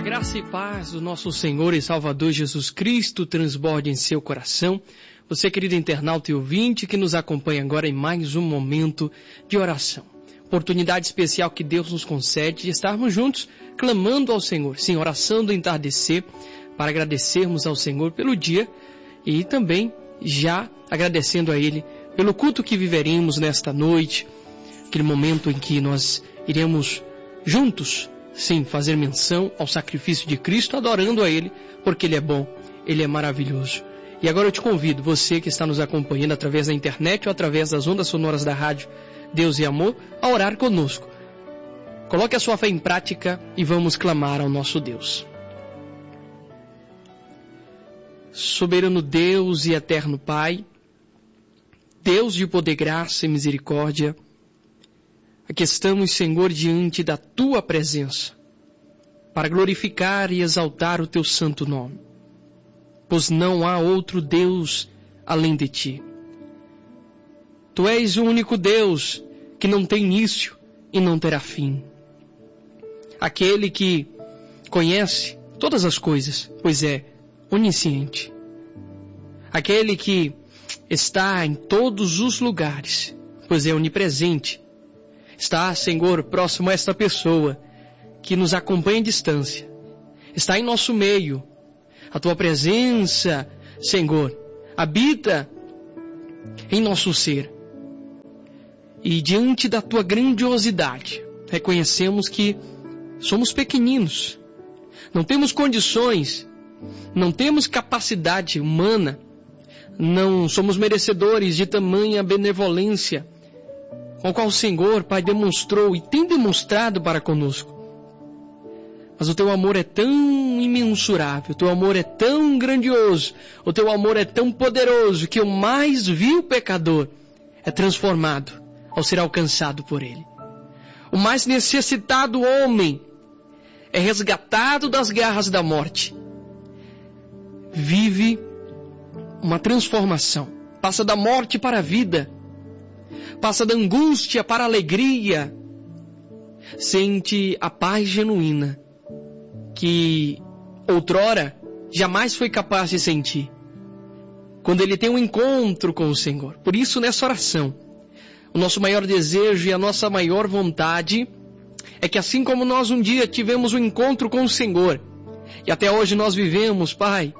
graça e paz do nosso Senhor e Salvador Jesus Cristo transborde em seu coração. Você, querido internauta e ouvinte, que nos acompanha agora em mais um momento de oração. Oportunidade especial que Deus nos concede de estarmos juntos, clamando ao Senhor. Sim, oração do entardecer, para agradecermos ao Senhor pelo dia e também já agradecendo a Ele pelo culto que viveremos nesta noite, aquele momento em que nós iremos juntos, sim, fazer menção ao sacrifício de Cristo, adorando a Ele, porque Ele é bom, Ele é maravilhoso. E agora eu te convido, você que está nos acompanhando através da internet ou através das ondas sonoras da rádio Deus e Amor, a orar conosco. Coloque a sua fé em prática e vamos clamar ao nosso Deus. Soberano Deus e eterno Pai, Deus de poder, graça e misericórdia, aqui estamos, Senhor, diante da Tua presença, para glorificar e exaltar o Teu santo nome, pois não há outro Deus além de Ti. Tu és o único Deus que não tem início e não terá fim. Aquele que conhece todas as coisas, pois é onisciente. Aquele que está em todos os lugares, pois é onipresente. Está, Senhor, próximo a esta pessoa que nos acompanha à distância. Está em nosso meio. A Tua presença, Senhor, habita em nosso ser. E diante da Tua grandiosidade, reconhecemos que somos pequeninos. Não temos condições, não temos capacidade humana, não somos merecedores de tamanha benevolência com o qual o Senhor, Pai, demonstrou e tem demonstrado para conosco. Mas o Teu amor é tão imensurável, o Teu amor é tão grandioso, o Teu amor é tão poderoso que o mais vil pecador é transformado ao ser alcançado por Ele. O mais necessitado homem é resgatado das garras da morte. Vive uma transformação, passa da morte para a vida, passa da angústia para a alegria, sente a paz genuína que outrora jamais foi capaz de sentir, quando ele tem um encontro com o Senhor. Por isso, nessa oração, o nosso maior desejo e a nossa maior vontade é que, assim como nós um dia tivemos um encontro com o Senhor, e até hoje nós vivemos, Pai,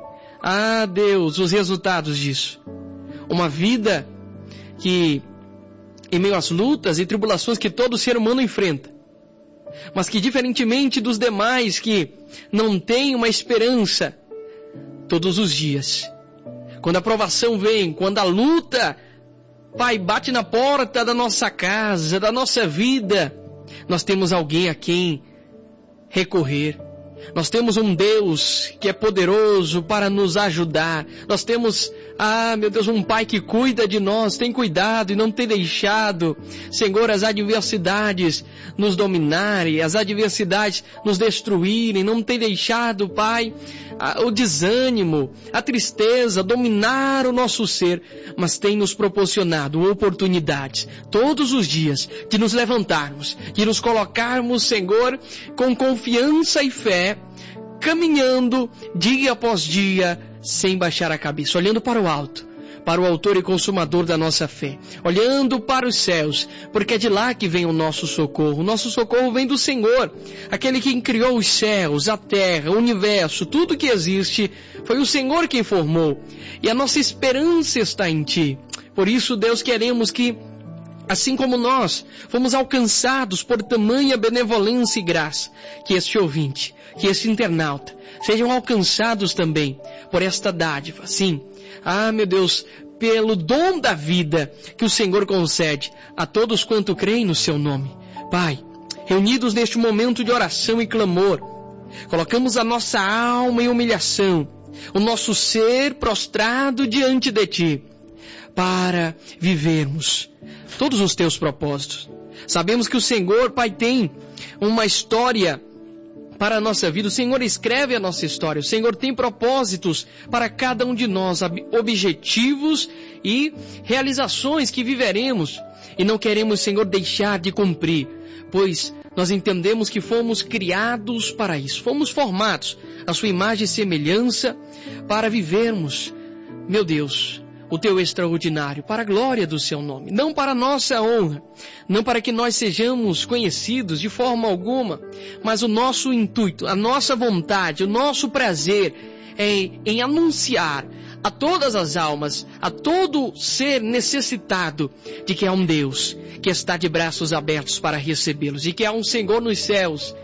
Deus, os resultados disso. Uma vida que, em meio às lutas e tribulações que todo ser humano enfrenta, mas que, diferentemente dos demais que não têm uma esperança, todos os dias, quando a provação vem, quando a luta, Pai, bate na porta da nossa casa, da nossa vida, nós temos alguém a quem recorrer. Nós temos um Deus que é poderoso para nos ajudar. Nós temos, meu Deus, um Pai que cuida de nós, tem cuidado e não tem deixado, Senhor, as adversidades nos dominarem, as adversidades nos destruírem, não tem deixado, Pai, o desânimo, a tristeza dominar o nosso ser, mas tem nos proporcionado oportunidades todos os dias de nos levantarmos, de nos colocarmos, Senhor, com confiança e fé, caminhando dia após dia, sem baixar a cabeça, olhando para o alto, para o autor e consumador da nossa fé, olhando para os céus, porque é de lá que vem o nosso socorro. O nosso socorro vem do Senhor, aquele que criou os céus, a terra, o universo, tudo que existe, foi o Senhor quem formou, e a nossa esperança está em Ti. Por isso, Deus, queremos que, assim como nós fomos alcançados por tamanha benevolência e graça, que este ouvinte, que este internauta, sejam alcançados também por esta dádiva. Sim, meu Deus, pelo dom da vida que o Senhor concede a todos quanto creem no Seu nome. Pai, reunidos neste momento de oração e clamor, colocamos a nossa alma em humilhação, o nosso ser prostrado diante de Ti, para vivermos todos os Teus propósitos. Sabemos que o Senhor, Pai, tem uma história para a nossa vida. O Senhor escreve a nossa história. O Senhor tem propósitos para cada um de nós, objetivos e realizações que viveremos e não queremos, Senhor, deixar de cumprir, pois nós entendemos que fomos criados para isso, fomos formados à sua imagem e semelhança para vivermos, meu Deus, o Teu extraordinário, para a glória do Seu nome, não para a nossa honra, não para que nós sejamos conhecidos de forma alguma, mas o nosso intuito, a nossa vontade, o nosso prazer é em anunciar a todas as almas, a todo ser necessitado de que há um Deus que está de braços abertos para recebê-los, e que há um Senhor nos céus,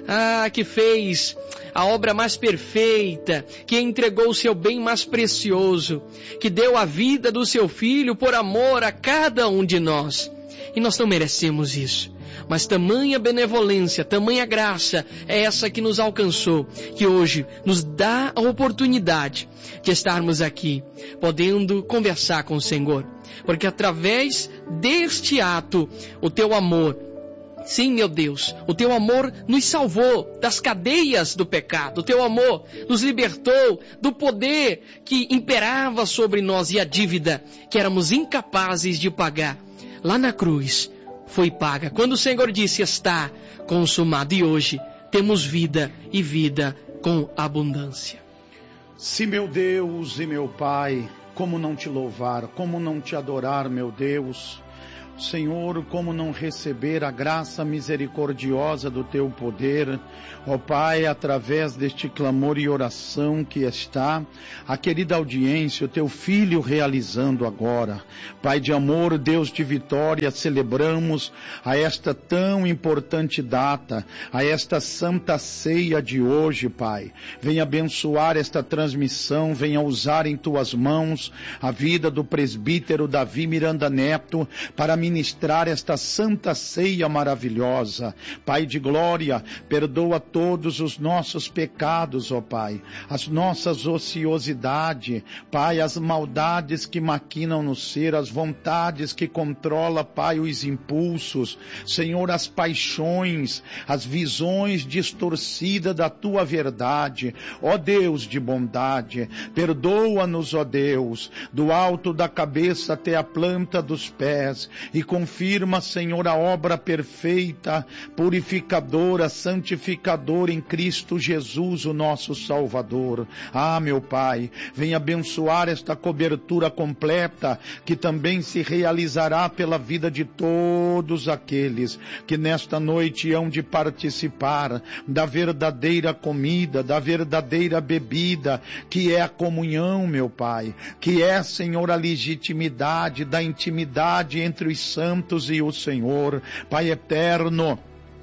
que fez a obra mais perfeita, que entregou o seu bem mais precioso, que deu a vida do seu Filho por amor a cada um de nós. E nós não merecemos isso, mas tamanha benevolência, tamanha graça é essa que nos alcançou, que hoje nos dá a oportunidade de estarmos aqui, podendo conversar com o Senhor, porque através deste ato, o Teu amor, sim, meu Deus, o Teu amor nos salvou das cadeias do pecado, o Teu amor nos libertou do poder que imperava sobre nós, e a dívida que éramos incapazes de pagar, lá na cruz, foi paga, quando o Senhor disse: está consumado. E hoje temos vida, e vida com abundância. Sim, meu Deus e meu Pai, como não te louvar, como não te adorar, meu Deus. Senhor, como não receber a graça misericordiosa do Teu poder, ó Pai, através deste clamor e oração que está a querida audiência, o Teu Filho realizando agora. Pai de amor, Deus de vitória, celebramos a esta tão importante data, a esta santa ceia de hoje, Pai. Venha abençoar esta transmissão, venha usar em Tuas mãos a vida do presbítero Davi Miranda Neto, para ministrar esta santa ceia maravilhosa. Pai de glória, perdoa todos os nossos pecados, ó Pai, as nossas ociosidades, Pai, as maldades que maquinam no ser, as vontades que controla, Pai, os impulsos, Senhor, as paixões, as visões distorcidas da Tua verdade. Ó Deus de bondade, perdoa-nos, ó Deus, do alto da cabeça até a planta dos pés, e confirma, Senhor, a obra perfeita, purificadora, santificadora em Cristo Jesus, o nosso Salvador. Meu Pai, venha abençoar esta cobertura completa, que também se realizará pela vida de todos aqueles que nesta noite hão de participar da verdadeira comida, da verdadeira bebida, que é a comunhão, meu Pai, que é, Senhor, a legitimidade da intimidade entre os santos e o Senhor. Pai eterno,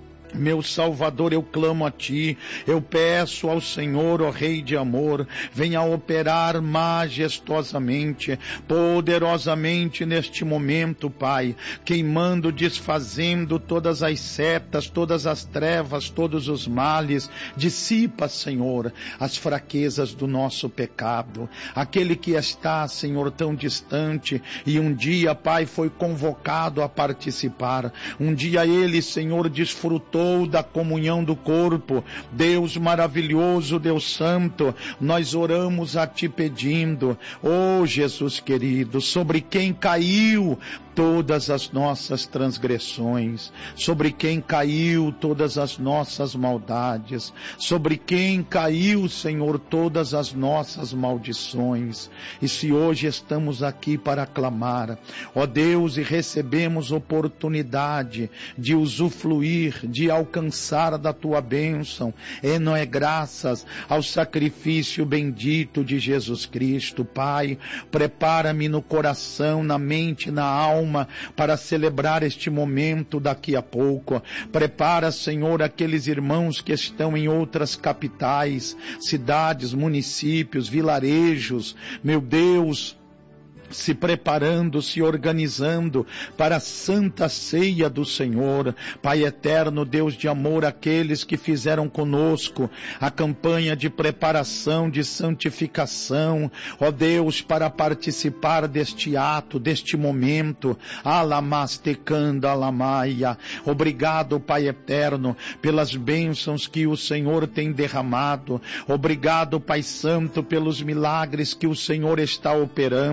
meu Salvador, eu clamo a Ti, eu peço ao Senhor, ó Rei de amor, venha operar majestosamente, poderosamente neste momento, Pai, queimando, desfazendo todas as setas, todas as trevas, todos os males. Dissipa, Senhor, as fraquezas do nosso pecado. Aquele que está, Senhor, tão distante, e um dia, Pai, foi convocado a participar. Um dia ele, Senhor, desfrutou da comunhão do corpo. Deus maravilhoso, Deus santo, nós oramos a Ti pedindo, Jesus querido, sobre quem caiu todas as nossas transgressões, sobre quem caiu todas as nossas maldades, sobre quem caiu, Senhor, todas as nossas maldições. E se hoje estamos aqui para clamar, ó Deus, e recebemos oportunidade de usufruir, de alcançar da Tua bênção, não é graças ao sacrifício bendito de Jesus Cristo. Pai, prepara-me no coração, na mente, na alma, para celebrar este momento daqui a pouco. Prepara, Senhor, aqueles irmãos que estão em outras capitais, cidades, municípios, vilarejos, meu Deus, se preparando, se organizando para a santa ceia do Senhor. Pai eterno, Deus de amor, aqueles que fizeram conosco a campanha de preparação, de santificação, ó Deus, para participar deste ato, deste momento, alamastecanda alamaia. Obrigado, Pai eterno, pelas bênçãos que o Senhor tem derramado. Obrigado, Pai santo, pelos milagres que o Senhor está operando.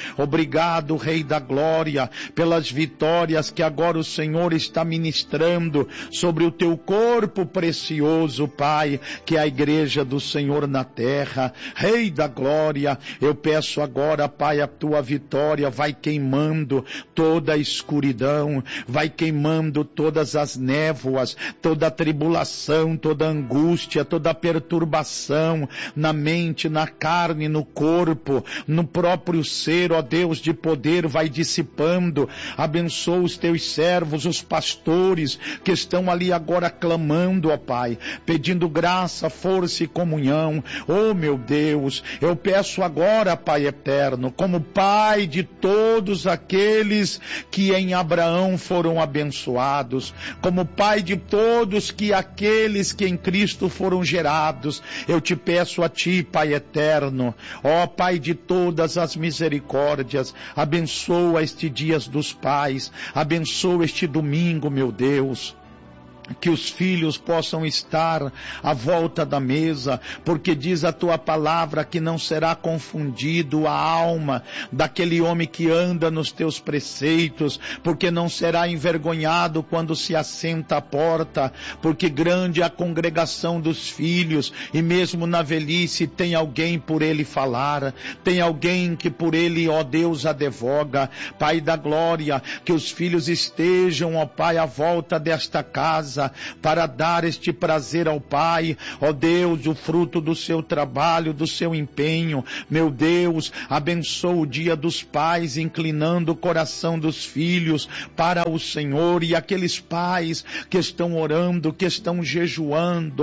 Obrigado, Rei da Glória, pelas vitórias que agora o Senhor está ministrando sobre o teu corpo precioso, Pai, que é a igreja do Senhor na terra. Rei da Glória, eu peço agora, Pai, a tua vitória vai queimando toda a escuridão, vai queimando todas as névoas, toda a tribulação, toda a angústia, toda a perturbação na mente, na carne, no corpo, no próprio ser, ó Deus de poder, vai dissipando. Abençoa os teus servos, os pastores que estão ali agora clamando, ó Pai, pedindo graça, força e comunhão. Oh meu Deus, eu peço agora, Pai eterno, como Pai de todos aqueles que em Abraão foram abençoados, como Pai de todos aqueles que em Cristo foram gerados, eu te peço a ti, Pai eterno, ó Pai de todas as misericórdias, abençoa este dia dos pais, abençoa este domingo, meu Deus, que os filhos possam estar à volta da mesa, porque diz a tua palavra que não será confundido a alma daquele homem que anda nos teus preceitos, porque não será envergonhado quando se assenta à porta, porque grande é a congregação dos filhos, e mesmo na velhice tem alguém por ele falar, tem alguém que por ele, ó Deus, advoga. Pai da glória, que os filhos estejam, ó Pai, à volta desta casa, para dar este prazer ao Pai, ó Deus, o fruto do seu trabalho, do seu empenho. Meu Deus, abençoa o dia dos pais, inclinando o coração dos filhos para o Senhor, e aqueles pais que estão orando, que estão jejuando,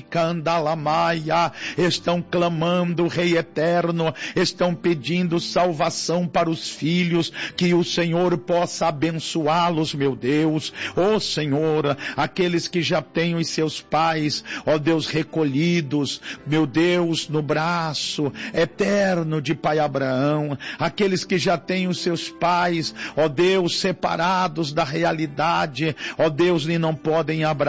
orimicandalamaia, estão clamando, Rei eterno, estão pedindo salvação para os filhos, que o Senhor possa abençoá-los, meu Deus. Ó Senhor, aqueles que já têm os seus pais, ó Deus, recolhidos, meu Deus, no braço eterno de Pai Abraão, aqueles que já têm os seus pais, ó Deus, separados da realidade, ó Deus, e não podem abraçar